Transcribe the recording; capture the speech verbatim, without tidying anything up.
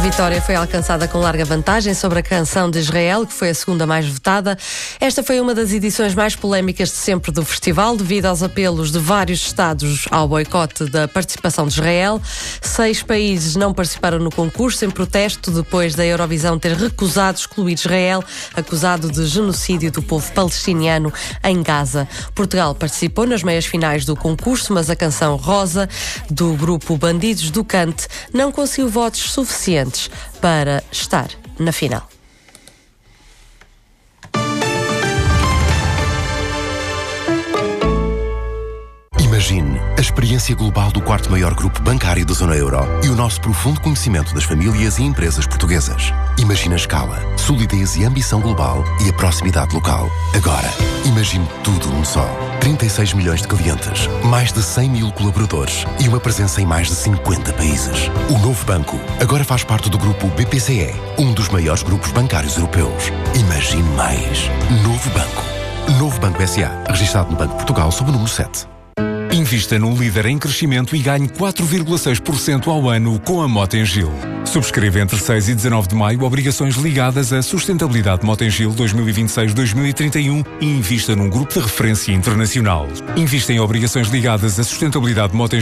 vitória foi alcançada com larga vantagem sobre a canção de Israel, que foi a segunda mais votada. Esta foi uma das edições mais polémicas de sempre do festival, devido aos apelos de vários Estados ao boicote da participação de Israel. Seis países não participaram no concurso em protesto depois da Eurovisão ter recusado excluir Israel, acusado de genocídio do povo palestiniano em Gaza. Portugal participou nas meias finais do concurso, mas a canção Rosa, do grupo Bandidos do Cante, não conseguiu votos suficientes para estar na final. Imagine a experiência global do quarto maior grupo bancário da zona euro e o nosso profundo conhecimento das famílias e empresas portuguesas. Imagine a escala, solidez e ambição global e a proximidade local. Agora, imagine tudo num só. trinta e seis milhões de clientes, mais de cem mil colaboradores e uma presença em mais de cinquenta países. O novo banco agora faz parte do grupo B P C E, um dos maiores grupos bancários europeus. Imagine mais. Novo Banco. Novo Banco S A, registado no Banco de Portugal sob o número sete. Invista num líder em crescimento e ganhe quatro vírgula seis por cento ao ano com a Motengil. Subscreva entre seis e dezanove de maio obrigações ligadas à sustentabilidade Motengil dois mil e vinte e seis a dois mil e trinta e um e invista num grupo de referência internacional. Invista em obrigações ligadas à sustentabilidade Motengil